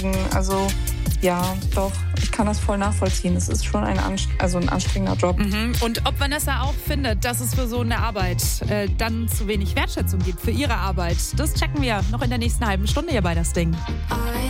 Also ja, doch, ich kann das voll nachvollziehen. Es ist schon ein anstrengender Job. Und ob Vanessa auch findet, dass es für so eine Arbeit dann zu wenig Wertschätzung gibt für ihre Arbeit, das checken wir noch in der nächsten halben Stunde hier bei Das Ding.